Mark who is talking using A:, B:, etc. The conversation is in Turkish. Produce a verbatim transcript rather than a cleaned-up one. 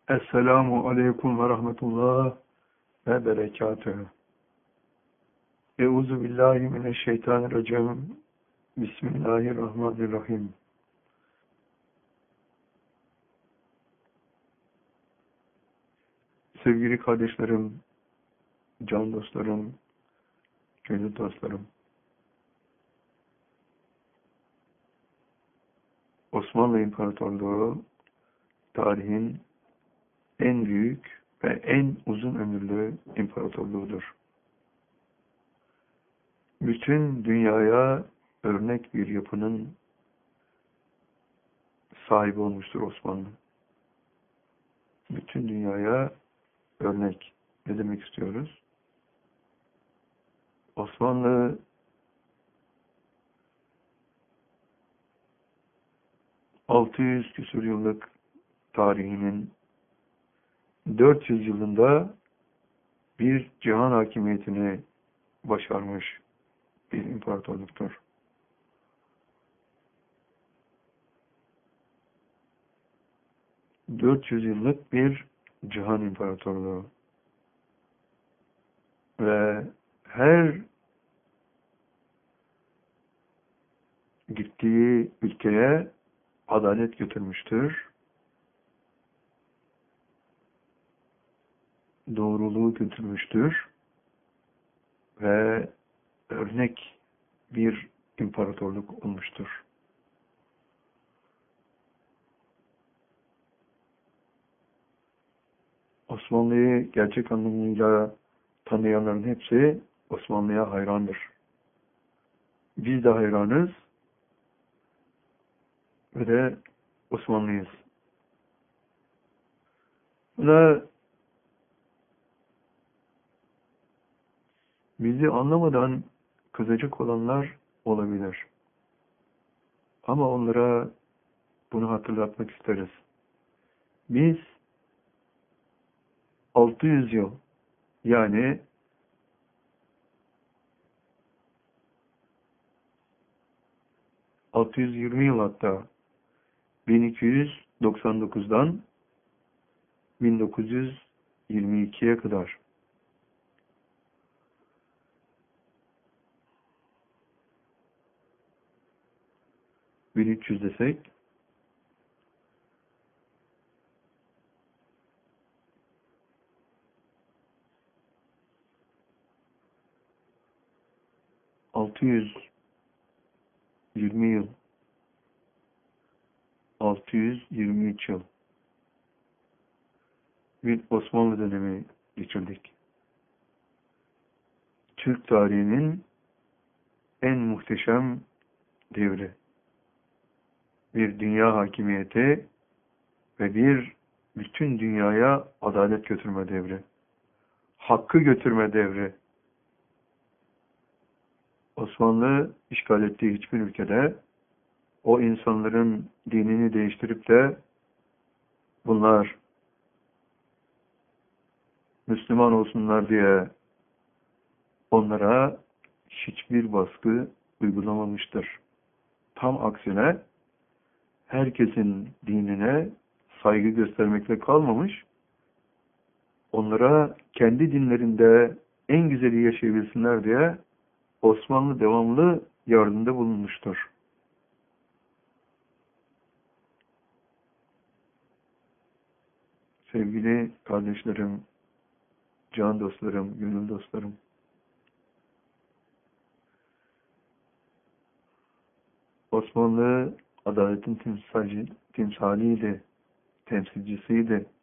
A: Esselamu aleyküm ve rahmetullah ve berekatühü. Euzu billahi mineşşeytanirracim. Bismillahirrahmanirrahim. Sevgili kardeşlerim, can dostlarım, gönül dostlarım. Osmanlı İmparatorluğu tarihin en büyük ve en uzun ömürlü imparatorluğudur. Bütün dünyaya örnek bir yapının sahibi olmuştur Osmanlı. Bütün dünyaya örnek. Ne demek istiyoruz? Osmanlı altı yüz küsur yıllık tarihinin dört yüz yılında bir cihan hakimiyetini başarmış bir imparatorluktur. dört yüz yıllık bir cihan imparatorluğu ve her gittiği ülkeye adalet götürmüştür, doğruluğu götürmüştür ve örnek bir imparatorluk olmuştur. Osmanlı'yı gerçek anlamıyla tanıyanların hepsi Osmanlı'ya hayrandır. Biz de hayranız ve de Osmanlıyız. Buna bizi anlamadan kızacak olanlar olabilir. Ama onlara bunu hatırlatmak isteriz. Biz altı yüz yıl, yani altı yüz yirmi yıl, hatta bin iki yüz doksan dokuzdan bin dokuz yüz yirmi ikiye kadar bin üç yüz desek altı yüz yirmi yıl, altı yüz yirmi üç yıl bir Osmanlı dönemi geçirdik. Türk tarihinin en muhteşem devri. Bir dünya hakimiyeti ve bir bütün dünyaya adalet götürme devri. Hakkı götürme devri. Osmanlı işgal ettiği hiçbir ülkede o insanların dinini değiştirip de bunlar Müslüman olsunlar diye onlara hiçbir baskı uygulamamıştır. Tam aksine herkesin dinine saygı göstermekle kalmamış, onlara kendi dinlerinde en güzeli yaşayabilsinler diye Osmanlı devamlı yardımda bulunmuştur. Sevgili kardeşlerim, can dostlarım, gönül dostlarım, Osmanlı adaletin timsali, timsaliydi, temsilcisiydi.